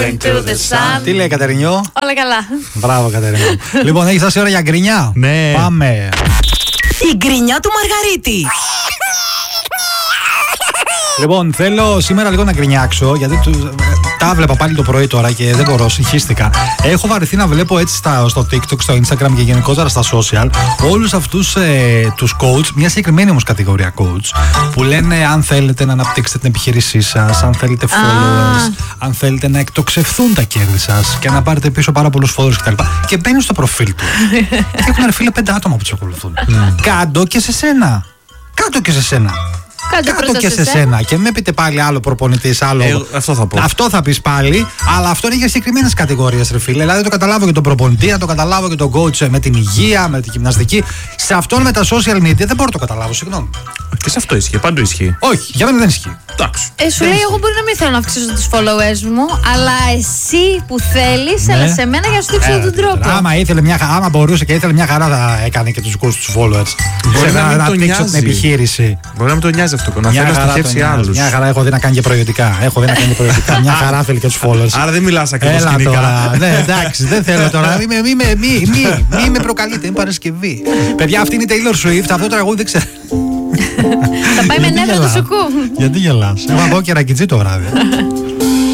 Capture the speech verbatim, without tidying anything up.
Τι λέει Κατερινιό? Όλα καλά. Μπράβο Κατερινιό. Λοιπόν, έχει φτάσει η ώρα για γκρινιά. Ναι. Πάμε. Η γκρινιά του Μαργαρίτη. Λοιπόν, θέλω σήμερα λίγο να γκρινιάξω, γιατί του, τα βλέπα πάλι το πρωί τώρα και δεν μπορώ, συγχύστηκα. Έχω βαρεθεί να βλέπω έτσι στα, στο TikTok, στο Instagram και γενικότερα στα social όλους αυτούς ε, τους coach, μια συγκεκριμένη όμως κατηγορία coach, που λένε αν θέλετε να αναπτύξετε την επιχείρησή σας, αν θέλετε followers, ah. αν θέλετε να εκτοξευθούν τα κέρδη σας και να πάρετε πίσω πάρα πολλούς followers κτλ. Και μπαίνουν στο προφίλ του και έχουν ρε φίλε πέντε άτομα που τους ακολουθούν. Mm. Κάντο και σε σένα. Κάτω και σε σένα. Κάτω, Κάτω και σε σένα. Και με πείτε πάλι άλλο προπονητής, άλλο. Ε, αυτό θα πω. Αυτό θα πεις πάλι, αλλά αυτό είναι για συγκεκριμένες κατηγορίες, ρε φίλε. Δηλαδή το καταλάβω και τον προπονητή, το καταλάβω και τον coach με την υγεία, με την γυμναστική. Σε αυτόν με τα social media δεν μπορώ να το καταλάβω, συγγνώμη. Και σε αυτό ισχύει, παντού ισχύει. Όχι, για μένα δεν ισχύει. Εντάξει. Ε, σου λέει, εγώ μπορεί να μην θέλω να αυξήσω τους followers μου, αλλά εσύ που θέλεις, ναι. αλλά σε μένα για να σου δείξω τον τρόπο. Άμα, ήθελε μια, άμα μπορούσε και ήθελε μια χαρά θα έκανε και τους δικούς τους followers. Μπορεί να, να, να δείξω την επιχείρηση. Μπορεί να μην τον νοιάζει αυτό, να θέλει να στοχεύσει άλλους. Μια χαρά έχω δει να κάνει και προϊόντικά. Έχω δει να κάνει και προϊόντικά. Μια χαρά θέλει και τους followers. Άρα δεν μιλάς ακριβώς Έλα κοινικά. τώρα. Ναι, εντάξει, δεν θέλω τώρα. Μη, μη, μη, μη, μη, μη με προκαλείτε, είναι Παρασκευή. Παιδιά, αυτή είναι η Taylor Swift. Αυτό το τραγούδι δεν ξέρω. Θα πάει με νεύρα του σουκού. Γιατί γελάς? Εγώ πάω και ρακιτζί το βράδυ.